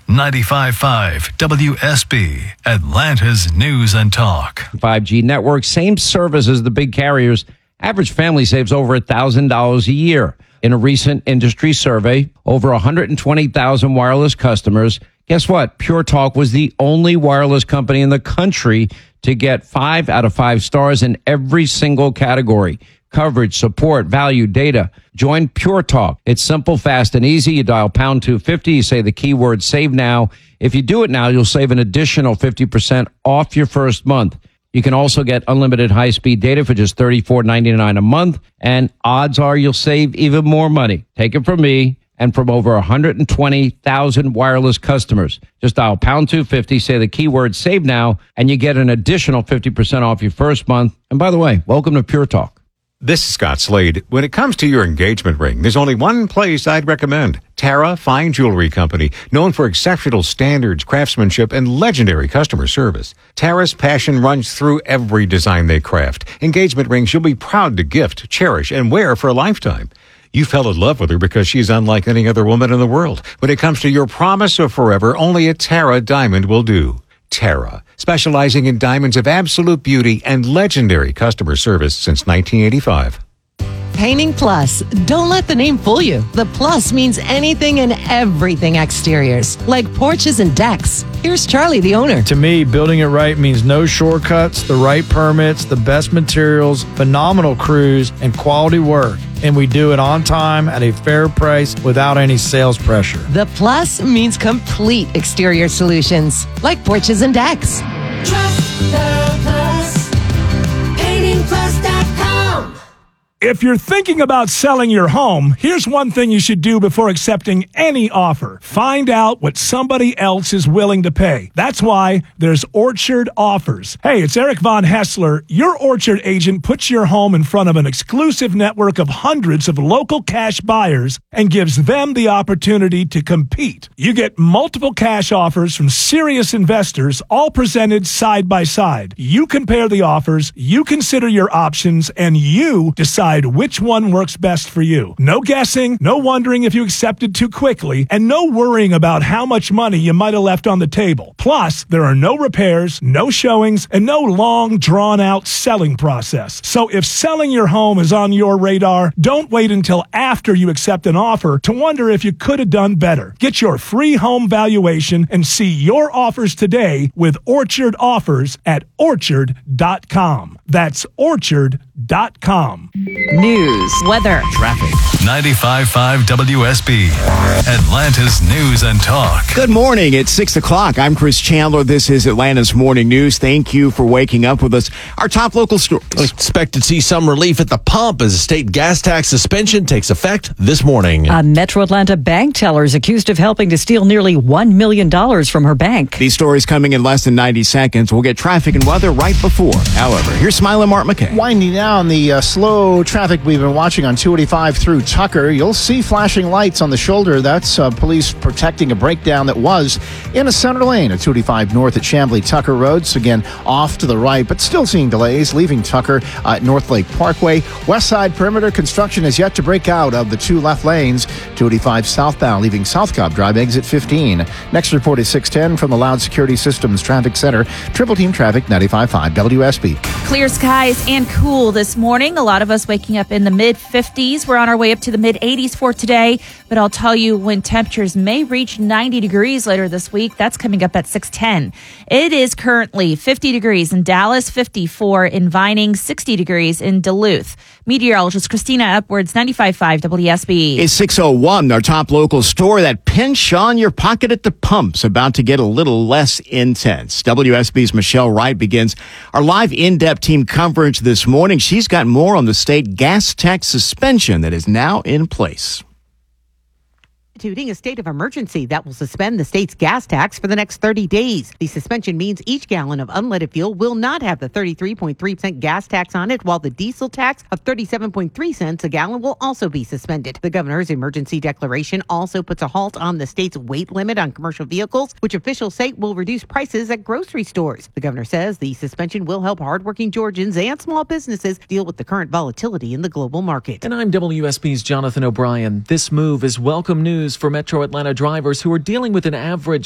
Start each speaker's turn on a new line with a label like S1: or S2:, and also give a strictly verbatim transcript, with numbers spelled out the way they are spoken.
S1: ninety-five point five W S B, Atlanta's News and Talk.
S2: five G network, same service as the big carriers. Average family saves over one thousand dollars a year. In a recent industry survey, over one hundred twenty thousand wireless customers. Guess what? Pure Talk was the only wireless company in the country to get five out of five stars in every single category. Coverage, support, value, data. Join Pure Talk. It's simple, fast, and easy. You dial pound two fifty. You say the keyword save now. If you do it now, you'll save an additional fifty percent off your first month. You can also get unlimited high-speed data for just thirty-four ninety-nine a month. And odds are you'll save even more money. Take it from me and from over one hundred twenty thousand wireless customers. Just dial pound two fifty, say the keyword save now, and you get an additional fifty percent off your first month. And by the way, welcome to Pure Talk.
S3: This is Scott Slade. When it comes to your engagement ring, there's only one place I'd recommend. Tara Fine Jewelry Company, known for exceptional standards, craftsmanship, and legendary customer service. Tara's passion runs through every design they craft. Engagement rings you'll be proud to gift, cherish, and wear for a lifetime. You fell in love with her because she's unlike any other woman in the world. When it comes to your promise of forever, only a Tara diamond will do. Tara, specializing in diamonds of absolute beauty and legendary customer service since nineteen eighty-five.
S4: Painting Plus. Don't let the name fool you. The Plus means anything and everything exteriors, like porches and decks. Here's Charlie, the owner.
S5: To me, building it right means no shortcuts, the right permits, the best materials, phenomenal crews, and quality work. And we do it on time at a fair price without any sales pressure.
S4: The Plus means complete exterior solutions, like porches and decks.
S6: Trust the Plus. painting plus dot com.
S7: If you're thinking about selling your home, here's one thing you should do before accepting any offer. Find out what somebody else is willing to pay. That's why there's Orchard Offers. Hey, it's Eric Von Hessler. Your Orchard agent puts your home in front of an exclusive network of hundreds of local cash buyers and gives them the opportunity to compete. You get multiple cash offers from serious investors, all presented side by side. You compare the offers, you consider your options, and you decide which one works best for you. No guessing, no wondering if you accepted too quickly, and no worrying about how much money you might have left on the table. Plus, there are no repairs, no showings, and no long, drawn-out selling process. So if selling your home is on your radar, don't wait until after you accept an offer to wonder if you could have done better. Get your free home valuation and see your offers today with Orchard Offers at orchard dot com. That's orchard dot com.
S4: News, weather,
S1: Traffic. ninety-five point five W S B, Atlanta's News and Talk.
S8: Good morning. It's six o'clock. I'm Chris Chandler. This is Atlanta's Morning News. Thank you for waking up with us. Our top local stories.
S9: Expect to see some relief at the pump as a state gas tax suspension takes effect this morning.
S10: A Metro Atlanta bank teller is accused of helping to steal nearly one million dollars from her bank.
S8: These stories coming in less than ninety seconds. We'll get traffic and weather right before. However, here's Smiling Mark McKay.
S11: Winding down the uh, slow traffic we've been watching on two eighty-five through Tucker. You'll see flashing lights on the shoulder. That's uh, police protecting a breakdown that was in a center lane at two eighty-five north at Chamblee Tucker Roads. Again, off to the right, but still seeing delays leaving Tucker uh, at North Lake Parkway. West Side Perimeter construction has yet to break out of the two left lanes. two eighty-five southbound leaving South Cobb Drive exit fifteen. Next report is six ten from the Loud Security Systems Traffic Center. Triple Team Traffic ninety-five point five W S B.
S12: Clear skies and cool this morning. A lot of us waking up in the mid fifties. We're on our way up to the mid eighties for today, but I'll tell you when temperatures may reach ninety degrees later this week. That's coming up at six ten. It is currently fifty degrees in Dallas, fifty-four in Vining, sixty degrees in Duluth. Meteorologist Christina Upwards, ninety-five point five W S B.
S8: It's six oh one, our top local story. That pinch on your pocket at the pump's about to get a little less intense. W S B's Michelle Wright begins our live in-depth team coverage this morning. She's got more on the state gas tax suspension that is now in place.
S13: Instituting a state of emergency that will suspend the state's gas tax for the next thirty days. The suspension means each gallon of unleaded fuel will not have the thirty-three point three percent gas tax on it, while the diesel tax of thirty-seven point three cents a gallon will also be suspended. The governor's emergency declaration also puts a halt on the state's weight limit on commercial vehicles, which officials say will reduce prices at grocery stores. The governor says the suspension will help hardworking Georgians and small businesses deal with the current volatility in the global market.
S14: And I'm W S B's Jonathan O'Brien. This move is welcome news for Metro Atlanta drivers who are dealing with an average